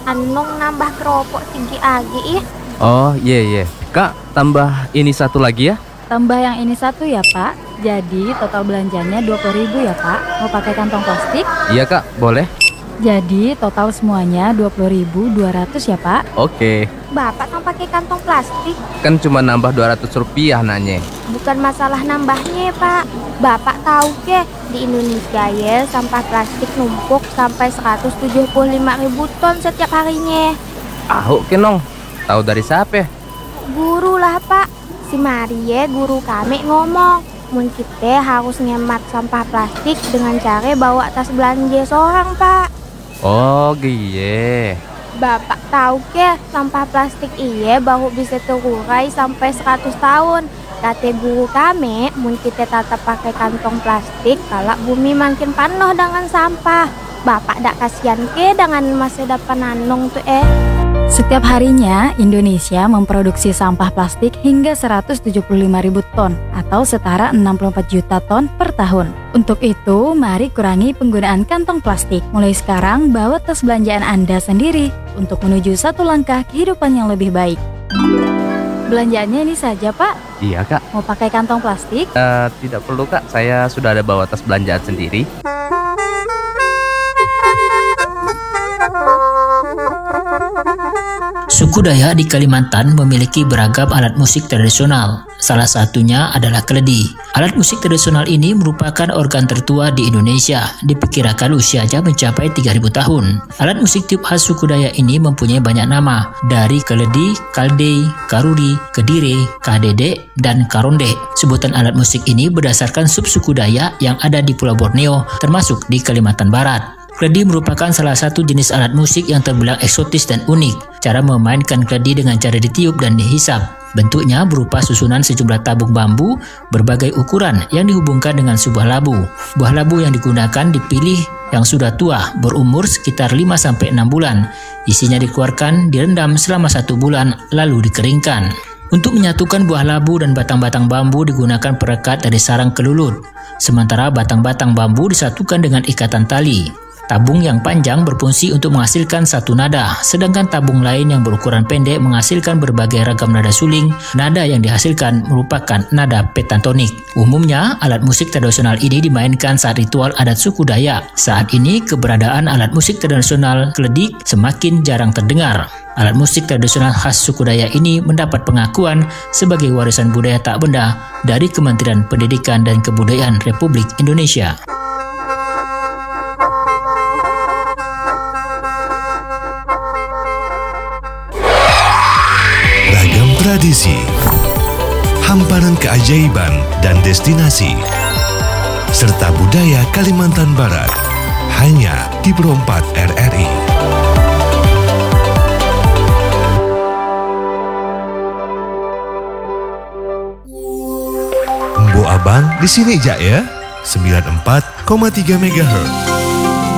Anong nambah keropok tinggi agi ih. Oh iya. Kak, tambah ini satu lagi ya? Tambah yang ini satu ya Pak. Jadi total belanjanya 20.000 ya Pak. Mau pakai kantong plastik? Iya Kak, boleh. Jadi total semuanya 20.200 ya Pak. Oke. Bapak kan pakai kantong plastik. Kan cuma nambah 200 rupiah nanya. Bukan masalah nambahnya Pak. Bapak tahu ke di Indonesia ya sampah plastik numpuk sampai 175.000 ton setiap harinya. Ahu kenong. Tahu dari siapa? Guru lah Pak. Si Marie guru kami ngomong mun kita harus ngemat sampah plastik dengan cara bawa tas belanja seorang Pak. Oh giye. Bapak tahu ke sampah plastik iya baru bisa terurai sampai 100 tahun. Kata guru kami, mun kita tetap pakai kantong plastik, kalau bumi makin penuh dengan sampah. Bapak dak kasihan ke dengan masa depan anong tuh Setiap harinya, Indonesia memproduksi sampah plastik hingga 175.000 ton atau setara 64 juta ton per tahun. Untuk itu, mari kurangi penggunaan kantong plastik. Mulai sekarang, bawa tas belanjaan Anda sendiri untuk menuju satu langkah kehidupan yang lebih baik. Belanjaannya ini saja, Pak. Iya Kak. Mau pakai kantong plastik? Tidak perlu Kak, saya sudah ada bawa tas belanjaan sendiri. Suku Dayak di Kalimantan memiliki beragam alat musik tradisional. Salah satunya adalah keledi. Alat musik tradisional ini merupakan organ tertua di Indonesia. Diperkirakan usianya mencapai 3.000 tahun. Alat musik tiup khas suku Dayak ini mempunyai banyak nama, dari keledi, kaldei, karuri, kedire, kadede, dan karonde. Sebutan alat musik ini berdasarkan subsuku Dayak yang ada di Pulau Borneo, termasuk di Kalimantan Barat. Keledi merupakan salah satu jenis alat musik yang terbilang eksotis dan unik. Cara memainkan keledi dengan cara ditiup dan dihisap. Bentuknya berupa susunan sejumlah tabung bambu berbagai ukuran yang dihubungkan dengan sebuah labu. Buah labu yang digunakan dipilih yang sudah tua, berumur sekitar 5-6 bulan. Isinya dikeluarkan, direndam selama 1 bulan, lalu dikeringkan. Untuk menyatukan buah labu dan batang-batang bambu digunakan perekat dari sarang kelulut. Sementara batang-batang bambu disatukan dengan ikatan tali. Tabung yang panjang berfungsi untuk menghasilkan satu nada, sedangkan tabung lain yang berukuran pendek menghasilkan berbagai ragam nada suling. Nada yang dihasilkan merupakan nada pentatonic. Umumnya, alat musik tradisional ini dimainkan saat ritual adat suku Dayak. Saat ini, keberadaan alat musik tradisional keledi semakin jarang terdengar. Alat musik tradisional khas suku Dayak ini mendapat pengakuan sebagai warisan budaya tak benda dari Kementerian Pendidikan dan Kebudayaan Republik Indonesia. Tradisi, hamparan keajaiban dan destinasi, serta budaya Kalimantan Barat, hanya di Pro 4 RRI. Mbo Abang di sini aja ya, 94,3 MHz.